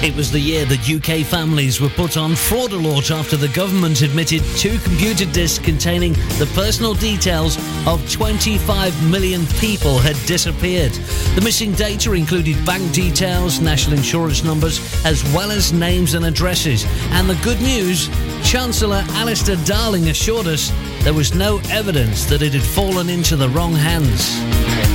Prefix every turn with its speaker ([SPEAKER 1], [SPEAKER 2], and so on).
[SPEAKER 1] It was the year that UK families were put on fraud alert after the government admitted 2 computer disks containing the personal details of 25 million people had disappeared. The missing data included bank details, national insurance numbers, as well as names and addresses. And the good news, Chancellor Alistair Darling assured us there was no evidence that it had fallen into the wrong hands.